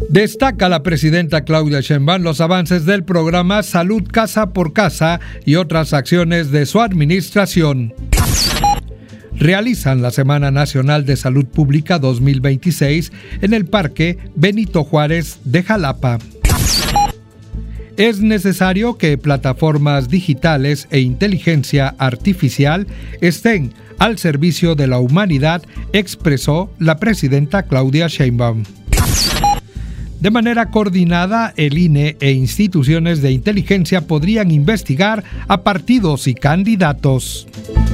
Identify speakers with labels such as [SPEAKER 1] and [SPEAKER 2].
[SPEAKER 1] Destaca la presidenta Claudia Sheinbaum los avances del programa Salud Casa por Casa y otras acciones de su administración. Realizan la Semana Nacional de Salud Pública 2026 en el Parque Benito Juárez de Jalapa. Es necesario que plataformas digitales e inteligencia artificial estén al servicio de la humanidad, expresó la presidenta Claudia Sheinbaum. De manera coordinada, el INE e instituciones de inteligencia podrían investigar a partidos y candidatos.